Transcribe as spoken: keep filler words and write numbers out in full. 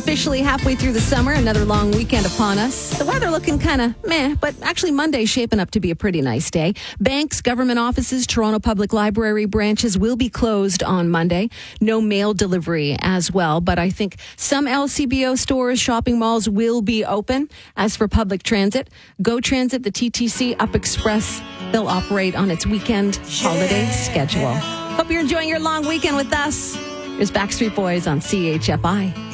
officially halfway through the summer, another long weekend upon us. The weather looking kind of meh, but actually Monday's shaping up to be a pretty nice day. Banks, government offices, Toronto Public Library branches will be closed on Monday. No mail delivery as well, but I think some L C B O stores, shopping malls will be open. As for public transit, GO Transit, the T T C, Up Express, they'll operate on its weekend holiday schedule. Hope you're enjoying your long weekend with us. Here's Backstreet Boys on C H F I.